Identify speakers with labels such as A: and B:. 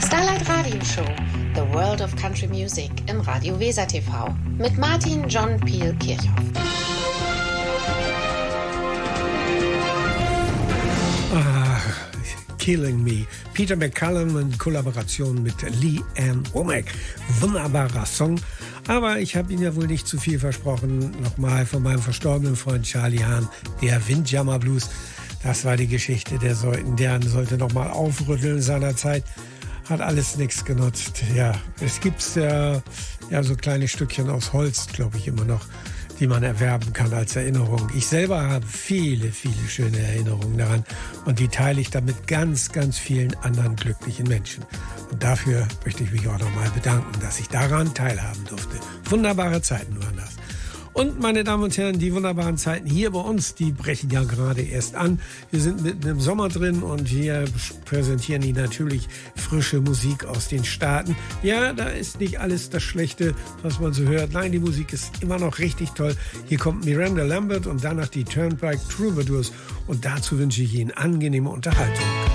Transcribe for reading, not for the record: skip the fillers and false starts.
A: Starlight Radio Show, The World of Country Music im Radio Weser TV mit Martin John Peel Kirchhoff.
B: Killing Me. Peter McCallum in Kollaboration mit Lee Ann Womack. Wunderbarer Song. Aber ich habe Ihnen ja wohl nicht zu viel versprochen. Nochmal von meinem verstorbenen Freund Charlie Hahn, der Windjammer Blues. Das war die Geschichte, der sollte nochmal aufrütteln seinerzeit. Hat alles nichts genutzt. Ja, es gibt so kleine Stückchen aus Holz, glaube ich, immer noch, die man erwerben kann als Erinnerung. Ich selber habe viele, viele schöne Erinnerungen daran und die teile ich dann mit ganz, ganz vielen anderen glücklichen Menschen. Und dafür möchte ich mich auch nochmal bedanken, dass ich daran teilhaben durfte. Wunderbare Zeiten waren das. Und meine Damen und Herren, die wunderbaren Zeiten hier bei uns, die brechen ja gerade erst an. Wir sind mitten im Sommer drin und wir präsentieren Ihnen natürlich frische Musik aus den Staaten. Ja, da ist nicht alles das Schlechte, was man so hört. Nein, die Musik ist immer noch richtig toll. Hier kommt Miranda Lambert und danach die Turnpike Troubadours. Und dazu wünsche ich Ihnen angenehme Unterhaltung.